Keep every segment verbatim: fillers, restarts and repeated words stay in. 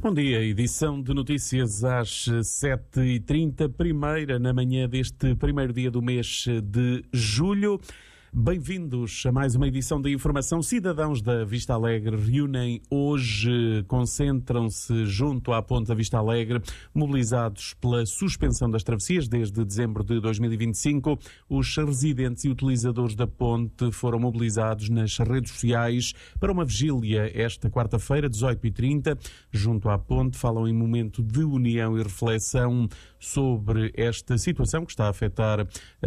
Bom dia, edição de notícias às sete e trinta, primeira na manhã deste primeiro dia do mês de julho. Bem-vindos a mais uma edição da Informação. Cidadãos da Vista Alegre reúnem hoje, concentram-se junto à Ponte da Vista Alegre, mobilizados pela suspensão das travessias desde dezembro de dois mil e vinte e cinco. Os residentes e utilizadores da ponte foram mobilizados nas redes sociais para uma vigília esta quarta-feira, dezoito e trinta, junto à ponte. Falam em momento de união e reflexão sobre esta situação que está a afetar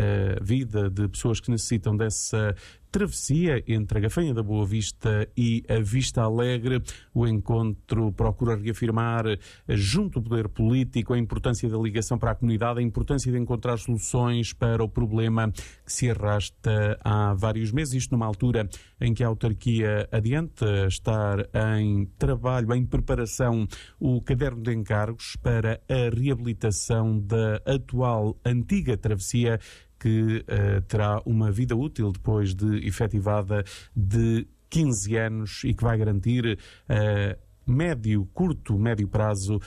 a vida de pessoas que necessitam dessa essa travessia entre a Gafanha da Boa Vista e a Vista Alegre. O encontro procura reafirmar, junto ao poder político, a importância da ligação para a comunidade, a importância de encontrar soluções para o problema que se arrasta há vários meses, isto numa altura em que a autarquia adianta estar em trabalho, em preparação, o caderno de encargos para a reabilitação da atual antiga travessia, que uh, terá uma vida útil depois de efetivada de quinze anos e que vai garantir uh, médio, curto, médio prazo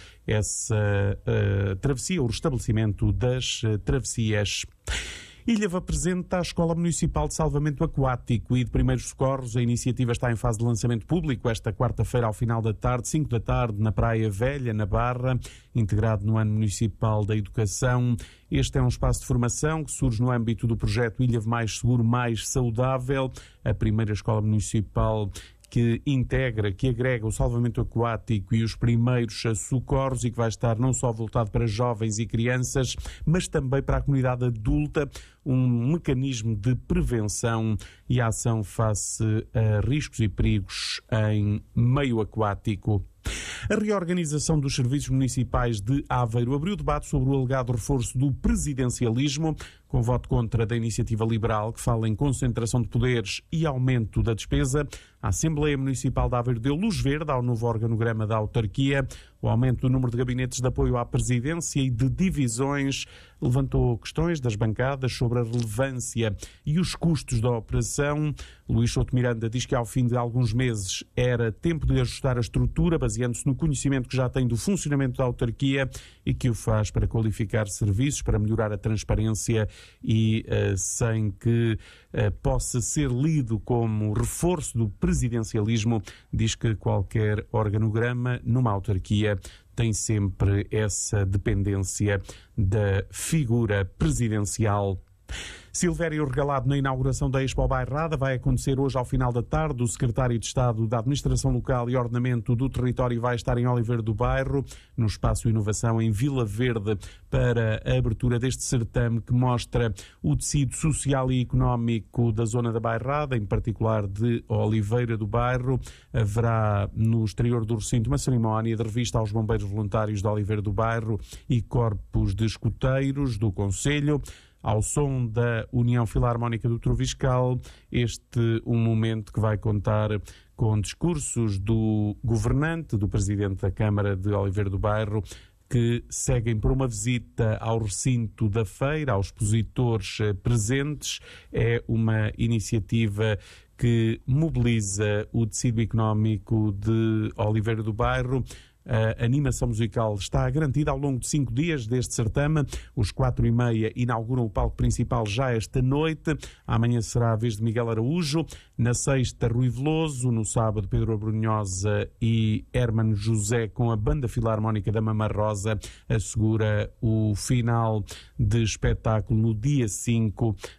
essa uh, travessia, o restabelecimento das uh, travessias. Ilhavo apresenta a Escola Municipal de Salvamento Aquático e de Primeiros Socorros. A iniciativa está em fase de lançamento público esta quarta-feira ao final da tarde, cinco da tarde, na Praia Velha, na Barra, integrado no Ano Municipal da Educação. Este é um espaço de formação que surge no âmbito do projeto Ilhavo Mais Seguro, Mais Saudável, a primeira escola municipal que integra, que agrega o salvamento aquático e os primeiros socorros e que vai estar não só voltado para jovens e crianças, mas também para a comunidade adulta, um mecanismo de prevenção e ação face a riscos e perigos em meio aquático. A reorganização dos serviços municipais de Aveiro abriu debate sobre o alegado reforço do presidencialismo, com voto contra da iniciativa liberal, que fala em concentração de poderes e aumento da despesa. A Assembleia Municipal de Aveiro deu luz verde ao novo organograma da autarquia. O aumento do número de gabinetes de apoio à presidência e de divisões levantou questões das bancadas sobre a relevância e os custos da operação. Luís Souto Miranda diz que ao fim de alguns meses era tempo de ajustar a estrutura, baseando-se no conhecimento que já tem do funcionamento da autarquia e que o faz para qualificar serviços, para melhorar a transparência e uh, sem que uh, possa ser lido como reforço do presidencialismo. Diz que qualquer organograma numa autarquia tem sempre essa dependência da figura presidencial. Silvério regalado na inauguração da Expo Bairrada vai acontecer hoje ao final da tarde. O secretário de Estado da Administração Local e Ordenamento do Território vai estar em Oliveira do Bairro, no Espaço Inovação em Vila Verde, para a abertura deste certame que mostra o tecido social e económico da zona da Bairrada, em particular de Oliveira do Bairro. Haverá no exterior do recinto uma cerimónia de revista aos bombeiros voluntários de Oliveira do Bairro e corpos de escuteiros do concelho. Ao som da União Filarmónica do Troviscal, este um momento que vai contar com discursos do governante, do presidente da Câmara de Oliveira do Bairro, que seguem por uma visita ao recinto da feira, aos expositores presentes. É uma iniciativa que mobiliza o tecido económico de Oliveira do Bairro. A animação musical está garantida ao longo de cinco dias deste certame. Os quatro e meia inauguram o palco principal já esta noite. Amanhã será a vez de Miguel Araújo. Na sexta, Rui Veloso. No sábado, Pedro Abrunhosa e Hermano José, com a Banda Filarmónica da Mama Rosa, assegura o final de espetáculo no dia cinco